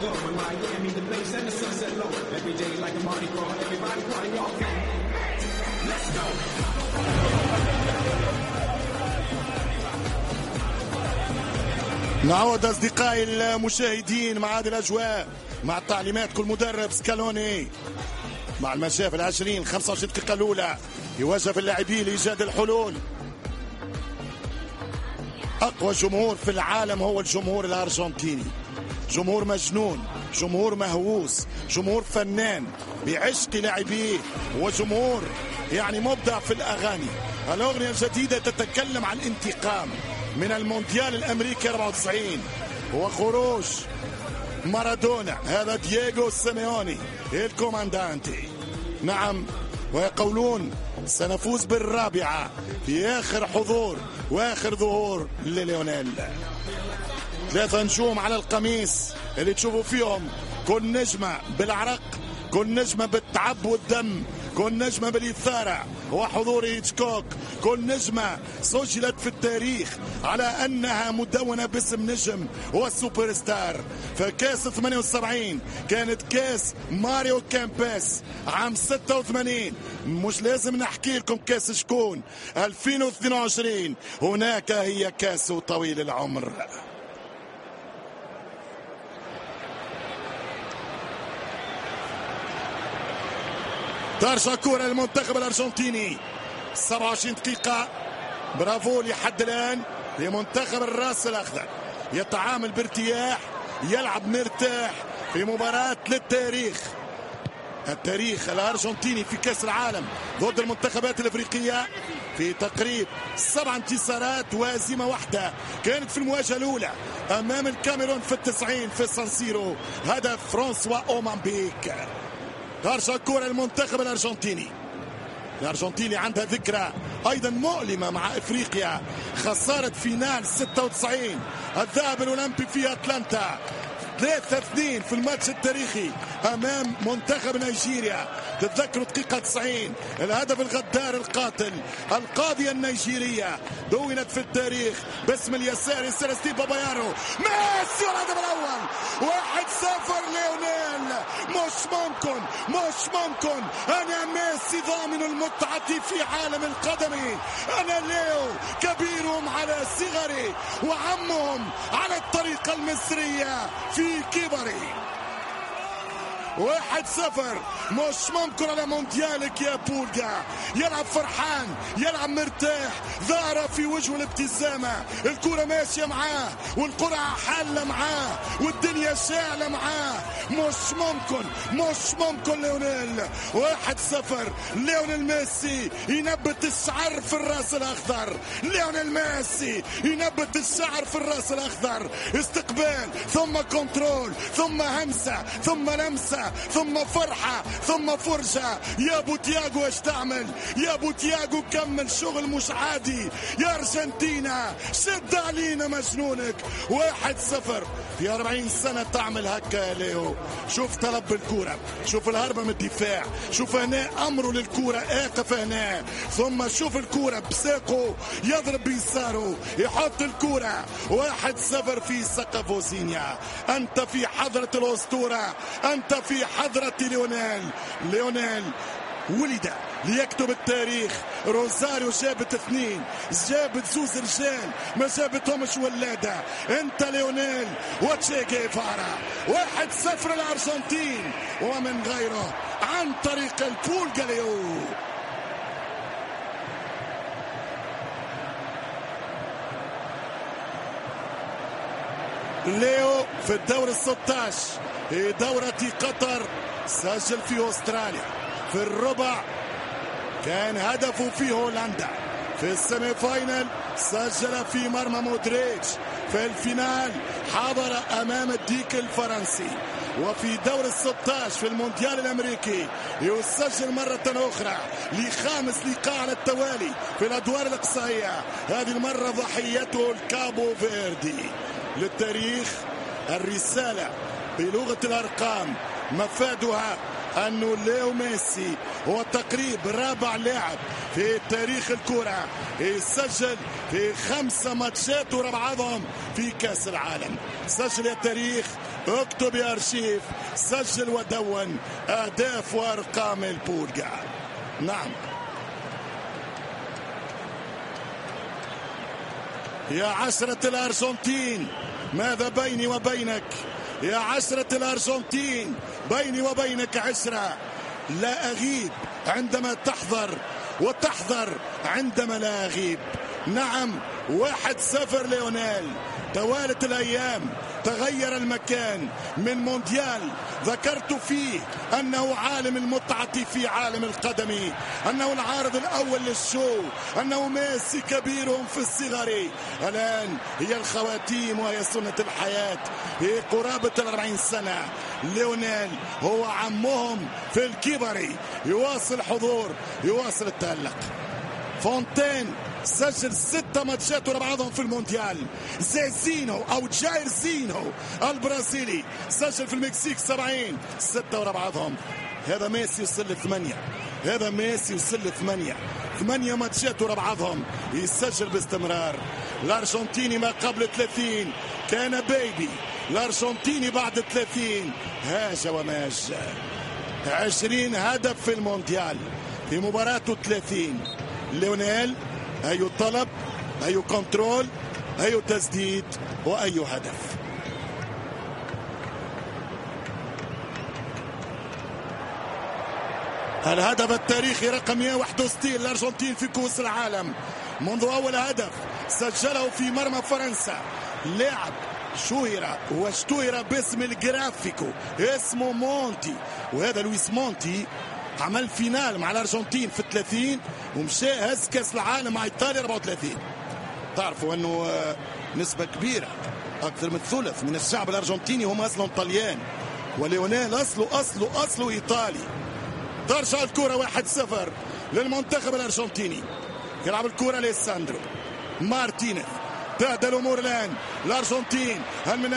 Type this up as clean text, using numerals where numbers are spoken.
go. In Miami, the bass and the sunset low. Every day like a Mardi Gras. Everybody party all day. Let's go. نعود أصدقائي المشاهدين مع هذه الأجواء، مع التعليمات كل مدرب سكالوني مع المشافة 25 دقيقة الأولى يوجه اللاعبين لإيجاد الحلول. أقوى جمهور في العالم هو الجمهور الأرجنتيني، جمهور مجنون، جمهور مهووس، جمهور فنان بعشق لاعبيه، وجمهور يعني مبدع في الأغاني. الأغنية الجديدة تتكلم عن الانتقام من المونديال الأمريكي 94 وخروج مارادونا. هذا دييغو سيميوني الكوماندانتي. نعم، ويقولون سنفوز بالرابعة في آخر حضور وآخر ظهور لليونيل. 3 نجوم على القميص اللي تشوفوا فيهم كل نجمة بالعرق، كل نجمة بالتعب والدم، كل نجمة بالإثارة وحضور هيتشكوك، كل نجمة سجلت في التاريخ على أنها مدونة باسم نجم والسوبر ستار. فكاس 78 كانت كاس ماريو كامباس. عام 86 مش لازم نحكي لكم كاس شكون. 2022 هناك هي كاس طويل العمر. ترجع كرة للمنتخب الأرجنتيني. 27 دقيقة. برافو لحد الآن لمنتخب الراس الأخضر، يتعامل بارتياح، يلعب مرتاح في مباراة للتاريخ. التاريخ الأرجنتيني في كأس العالم ضد المنتخبات الأفريقية في تقريب 7 انتصارات وهزيمة واحدة كانت في المواجهة الأولى أمام الكاميرون في 90 في سانسيرو، هدف فرانسوا أومامبيك. ترجع كرة المنتخب الأرجنتيني. الأرجنتيني عندها ذكرى أيضا مؤلمة مع إفريقيا، خسارة فينال 96 الذهب الأولمبي في أتلانتا 3-2 في الماتش التاريخي أمام منتخب نيجيريا. تتذكروا دقيقة 90 الهدف الغدار القاتل. القاضية النيجيرية دونت في التاريخ باسم اليساري سيلستين بابايارو. ميسي والهدف الأول 1-0 ليونيل. مش ممكن أنا ميسي ضامن المتعة في عالم القدم. أنا ليو كبيرهم على صغري وعمهم على الطريقة المصرية في كبري. 1-0 مش ممكن على مونديالك يا بولجا. يلعب فرحان، يلعب مرتاح، ظاهرة في وجهه الابتسامة. الكرة ماشية معاه والقرعة حالة معاه والدنيا شاعلة معاه. مش ممكن ليونيل. 1-0 ليونيل ميسي ينبت الشعر في الراس الأخضر. ليونيل ميسي ينبت الشعر في الراس الأخضر. استقبال ثم كنترول ثم همسة ثم لمسة ثم فرحة ثم فرجة. يا ابو تياغو ايش تعمل؟ يا ابو تياغو كمل شغل مش عادي. يا ارجنتينا شد علينا مجنونك. 1-0 في 40 سنة تعمل هكا يا ليو. شوف طلب الكرة، شوف الهربة من الدفاع، شوف هنا امره للكرة اقف هنا، ثم شوف الكرة بساقه يضرب بيساره يحط الكرة. 1-0 في سقف وزينيا. انت في حضرة الاسطورة، انت في حضرة ليونيل ولد ليكتب التاريخ. روزاريو جابت 2، جابت 2 رجال ما جابتهمش ولادة. انت ليونيل وتشي جيفارا. 1-0 الارجنتين ومن غيره عن طريق البولجاليو. ليو في الدور 16 في دورة قطر سجل في أستراليا. في الربع كان هدفه في هولندا. في السيمي فاينل سجل في مرمى مودريتش. في الفينال حضر أمام الديك الفرنسي. وفي دور 16 في المونديال الأمريكي يسجل مرة أخرى لخامس لقاء على التوالي في الأدوار الإقصائية. هذه المرة ضحيته الكابو فيردي. للتاريخ الرسالة بلغة الأرقام مفادها أنه ليو ميسي هو تقريب رابع لاعب في تاريخ الكرة يسجل في 5 ماتشات ورا بعضهم في كأس العالم. سجل يا تاريخ، اكتب يا أرشيف، سجل ودون أهداف وأرقام البولجا. نعم يا عشرة الأرجنتين، ماذا بيني وبينك يا عشرة الأرجنتين؟ بيني وبينك عشرة. لا أغيب عندما تحضر وتحضر عندما لا أغيب. نعم 1-0 ليونيل. توالت الأيام، تغير المكان من مونديال ذكرت فيه أنه عالم المتعة في عالم القدم، أنه العارض الأول للشو، أنه ميسي كبيرهم في الصغر. الآن هي الخواتيم وهي سنة الحياة. في قرابة 40 سنة ليونيل هو عمهم في الكبر، يواصل حضور، يواصل التألق. فونتين سجل 6 ماتشات ورا بعضهم في المونديال. زيزينو او جاير زينو البرازيلي سجل في المكسيك 70 6 ورا بعضهم. هذا ميسي يوصل ل 8، هذا ميسي يوصل ل 8 ماتشات ورا بعضهم يسجل باستمرار. الارجنتيني ما قبل 30 كان بيبي، الارجنتيني بعد 30 هاج وماج. 20 هدف في المونديال في مباراته 30. ليونيل أي طلب، أي كنترول، أي تسديد، وأي هدف. الهدف التاريخي رقم 161 الأرجنتين في كأس العالم منذ أول هدف سجله في مرمى فرنسا. لاعب شهر واشتهر باسم الجرافيكو اسمه مونتي، وهذا لويس مونتي عمل فينال مع الأرجنتين في 30 ومشى هز كأس العالم مع إيطاليا 34. تعرفوا أنه نسبة كبيرة أكثر من ثلث من الشعب الأرجنتيني هم أصلهم طليان، وليونيل أصله إيطالي. ترجع الكرة 1-0 للمنتخب الأرجنتيني. يلعب الكرة ليساندرو مارتينيز. تهدى الأمور الآن. الأرجنتين هل من